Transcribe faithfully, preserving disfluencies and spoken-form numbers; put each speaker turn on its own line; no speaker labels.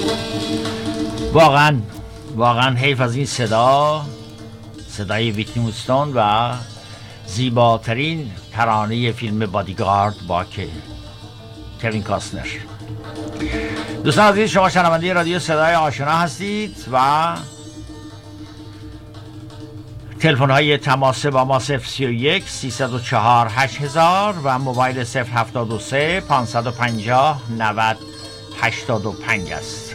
واقعا واقعا حیف از این صدا، صدای ویتنی هوستون و زیباترین ترانه فیلم بادیگارد با که کوین کاستنر. دوستان عزیز، شما شنونده رادیو صدای آشنا هستید و تلفن های تماس با ما صفر سی و یک سیصد و چهار هشت هزار و موبایل صفر هفتاد و سه پانصد و پنجاه نود هشتاد و پنج است.